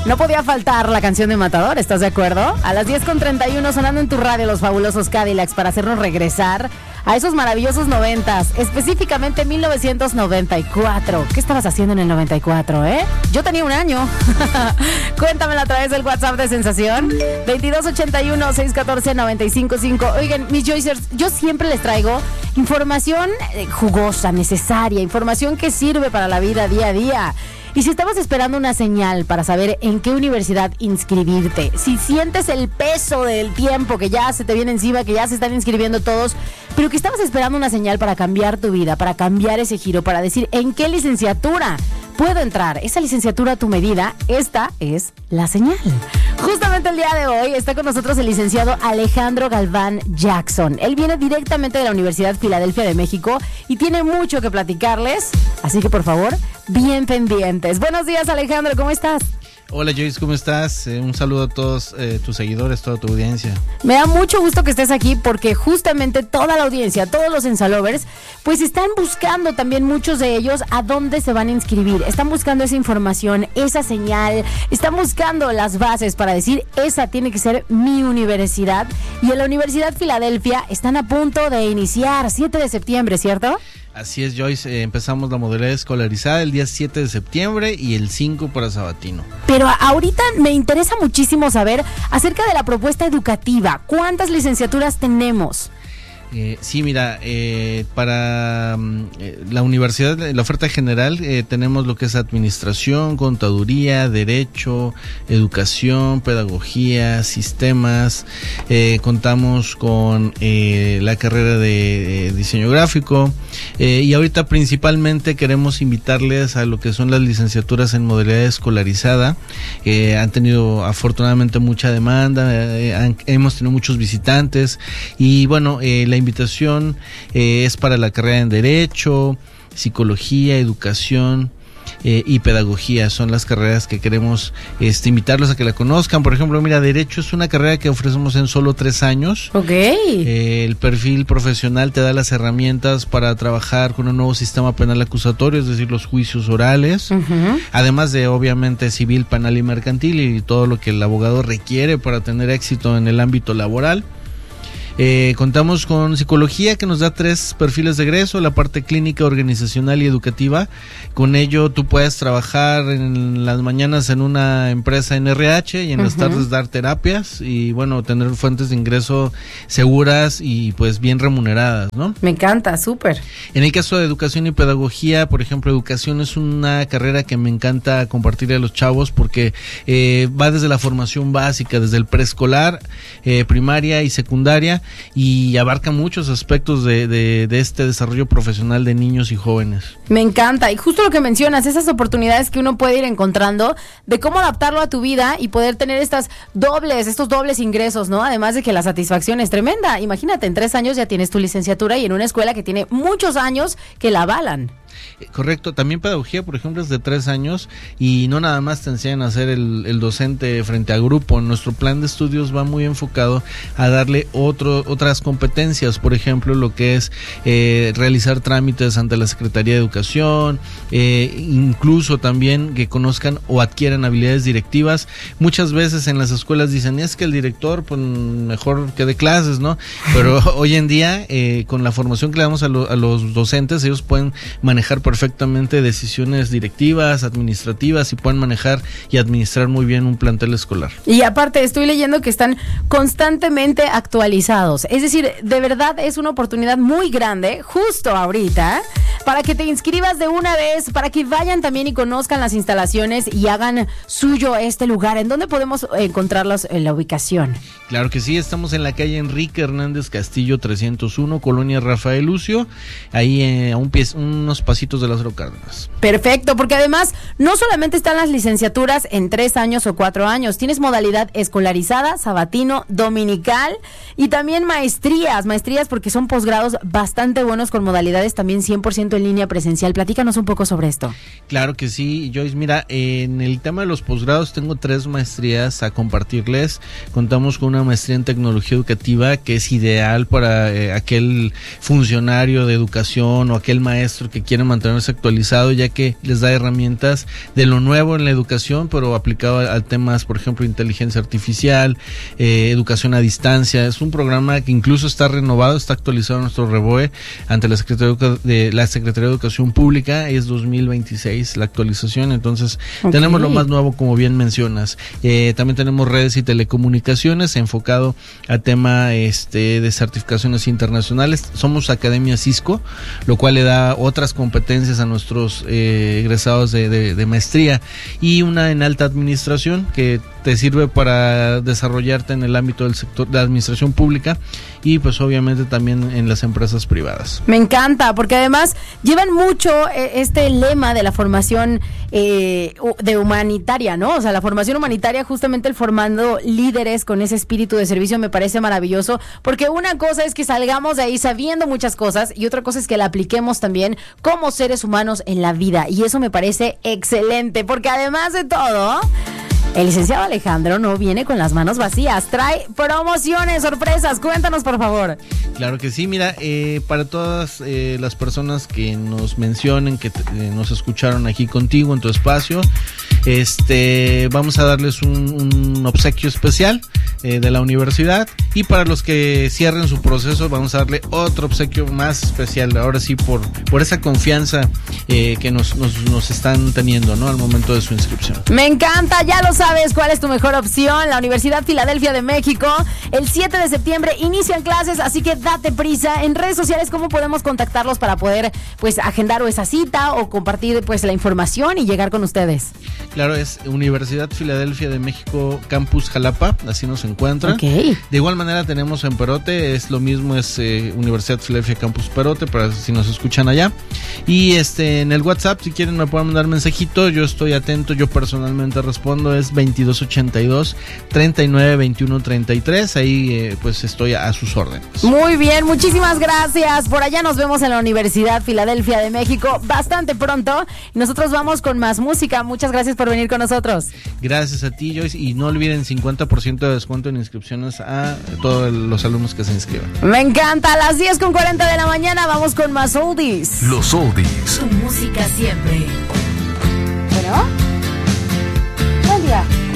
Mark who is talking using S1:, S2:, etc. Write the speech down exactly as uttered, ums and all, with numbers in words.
S1: No podía faltar la canción de Matador, ¿estás de acuerdo? A las diez con treinta y uno sonando en tu radio Los Fabulosos Cadillacs para hacernos regresar a esos maravillosos noventas, específicamente mil novecientos noventa y cuatro. ¿Qué estabas haciendo en el noventa y cuatro, eh? Yo tenía un año. Cuéntamelo a través del WhatsApp de Sensación, veintidós ochenta y uno, seiscientos catorce, noventa y cinco cinco. Oigan, mis Joycers, yo siempre les traigo información jugosa, necesaria, información que sirve para la vida día a día. Y si estabas esperando una señal para saber en qué universidad inscribirte, si sientes el peso del tiempo que ya se te viene encima, que ya se están inscribiendo todos, pero que estabas esperando una señal para cambiar tu vida, para cambiar ese giro, para decir en qué licenciatura puedo entrar, esa licenciatura a tu medida, esta es la señal. Justamente el día de hoy está con nosotros el licenciado Alejandro Galván Jackson. Él viene directamente de la Universidad Filadelfia de México y tiene mucho que platicarles, así que por favor, bien pendientes. Buenos días, Alejandro, ¿cómo estás?
S2: Hola Joyce, ¿cómo estás? Eh, un saludo a todos eh, tus seguidores, toda tu audiencia.
S1: Me da mucho gusto que estés aquí porque justamente toda la audiencia, todos los Ensalovers, pues están buscando también muchos de ellos a dónde se van a inscribir. Están buscando esa información, esa señal, están buscando las bases para decir, esa tiene que ser mi universidad. Y en la Universidad Filadelfia están a punto de iniciar, siete de septiembre, ¿cierto?
S2: Así es, Joyce, eh, empezamos la modalidad escolarizada el día siete de septiembre y el cinco para sabatino.
S1: Pero ahorita me interesa muchísimo saber acerca de la propuesta educativa. ¿Cuántas licenciaturas tenemos?
S2: Eh, sí, mira, eh, para eh, la universidad, la oferta general, eh, tenemos lo que es administración, contaduría, derecho, educación, pedagogía, sistemas, eh, contamos con eh, la carrera de eh, diseño gráfico eh, y ahorita principalmente queremos invitarles a lo que son las licenciaturas en modalidad escolarizada. Eh, han tenido afortunadamente mucha demanda, eh, han, hemos tenido muchos visitantes y bueno, eh, la invitación eh, es para la carrera en Derecho, Psicología, Educación eh, y Pedagogía. Son las carreras que queremos este, invitarlos a que la conozcan. Por ejemplo, mira, Derecho es una carrera que ofrecemos en solo tres años.
S1: Ok.
S2: Eh, el perfil profesional te da las herramientas para trabajar con un nuevo sistema penal acusatorio, es decir, los juicios orales, uh-huh. además de obviamente civil, penal y mercantil y todo lo que el abogado requiere para tener éxito en el ámbito laboral. Eh, contamos con psicología que nos da tres perfiles de egreso, la parte clínica, organizacional y educativa. Con ello tú puedes trabajar en las mañanas en una empresa en R H y en uh-huh. las tardes dar terapias y bueno, tener fuentes de ingreso seguras y pues bien remuneradas, ¿no?
S1: Me encanta, súper.
S2: En el caso de educación y pedagogía, por ejemplo, educación es una carrera que me encanta compartir a los chavos porque eh, va desde la formación básica, desde el preescolar, eh, primaria y secundaria, y abarca muchos aspectos de, de, de este desarrollo profesional de niños y jóvenes.
S1: Me encanta, y justo lo que mencionas, esas oportunidades que uno puede ir encontrando de cómo adaptarlo a tu vida y poder tener estas dobles, estos dobles ingresos, ¿no? Además de que la satisfacción es tremenda. Imagínate, en tres años ya tienes tu licenciatura y en una escuela que tiene muchos años que la avalan.
S2: Correcto, también pedagogía, por ejemplo, es de tres años y no nada más te enseñan a ser el, el docente frente a grupo. Nuestro plan de estudios va muy enfocado a darle otro, otras competencias, por ejemplo, lo que es eh, realizar trámites ante la Secretaría de Educación, eh, incluso también que conozcan o adquieran habilidades directivas. Muchas veces en las escuelas dicen, es que el director, pues mejor que dé clases, ¿no? Pero hoy en día, eh, con la formación que le damos a, lo, a los docentes, ellos pueden manejar perfectamente decisiones directivas, administrativas y pueden manejar y administrar muy bien un plantel escolar.
S1: Y aparte estoy leyendo que están constantemente actualizados, es decir, de verdad es una oportunidad muy grande justo ahorita para que te inscribas de una vez, para que vayan también y conozcan las instalaciones y hagan suyo este lugar. ¿En dónde podemos encontrarlos en la ubicación?
S2: Claro que sí, estamos en la calle Enrique Hernández Castillo trescientos uno, Colonia Rafael Lucio, ahí eh, a un pie, unos pasitos de Lázaro Cárdenas.
S1: Perfecto, porque además no solamente están las licenciaturas en tres años o cuatro años, tienes modalidad escolarizada, sabatino, dominical y también maestrías, maestrías porque son posgrados bastante buenos con modalidades también cien por ciento en línea presencial. Platícanos un poco sobre esto.
S2: Claro que sí, Joyce. Mira, en el tema de los posgrados tengo tres maestrías a compartirles. Contamos con una maestría en tecnología educativa que es ideal para eh, aquel funcionario de educación o aquel maestro que quiere mantenerse actualizado, ya que les da herramientas de lo nuevo en la educación, pero aplicado a, a temas, por ejemplo, inteligencia artificial, eh, educación a distancia. Es un programa que incluso está renovado, está actualizado en nuestro REBOE ante la Secretaría de la Secretaría de Educación Pública. Es dos mil veintiséis la actualización, entonces okay. Tenemos lo más nuevo, como bien mencionas. Eh, también tenemos redes y telecomunicaciones enfocado a tema este de certificaciones internacionales. Somos Academia Cisco, lo cual le da otras competencias a nuestros eh, egresados de, de, de maestría, y una en alta administración que te sirve para desarrollarte en el ámbito del sector de la administración pública y pues obviamente también en las empresas privadas.
S1: Me encanta, porque además llevan mucho eh, este lema de la formación eh, de humanitaria, ¿no? O sea, la formación humanitaria, justamente el formando líderes con ese espíritu de servicio, me parece maravilloso, porque una cosa es que salgamos de ahí sabiendo muchas cosas y otra cosa es que la apliquemos también como seres humanos en la vida, y eso me parece excelente, porque además de todo, el licenciado Alejandro no viene con las manos vacías, trae promociones, sorpresas. Cuéntanos, por favor.
S2: Claro que sí, mira, eh, para todas eh, las personas que nos mencionen, que eh, nos escucharon aquí contigo en tu espacio, este, vamos a darles un, un obsequio especial eh, de la universidad, y para los que cierren su proceso vamos a darle otro obsequio más especial, ahora sí por, por esa confianza eh, que nos, nos, nos están teniendo, ¿no?, al momento de su inscripción.
S1: Me encanta, ya lo sabes cuál es tu mejor opción, la Universidad Filadelfia de México. El siete de septiembre inician clases, así que date prisa. En redes sociales, ¿cómo podemos contactarlos para poder pues agendar o esa cita o compartir pues la información y llegar con ustedes?
S2: Claro, es Universidad Filadelfia de México Campus Jalapa, así nos encuentran.
S1: Okay.
S2: De igual manera tenemos en Perote, es lo mismo, es eh, Universidad Filadelfia Campus Perote, para si nos escuchan allá. Y este en el WhatsApp, si quieren me pueden mandar mensajito, yo estoy atento, yo personalmente respondo, es veintidós ochenta y dos, treinta y nueve, veintiuno, treinta y tres, ahí eh, pues estoy a, a sus órdenes.
S1: Muy bien, muchísimas gracias. Por allá nos vemos en la Universidad Filadelfia de México bastante pronto. Nosotros vamos con más música. Muchas gracias por venir con nosotros.
S2: Gracias a ti, Joyce, y no olviden cincuenta por ciento de descuento en inscripciones a todos los alumnos que se inscriban.
S1: Me encanta, a las diez con cuarenta de la mañana vamos con más oldies.
S3: Los oldies.
S4: Tu música siempre.
S1: Bueno, buen día.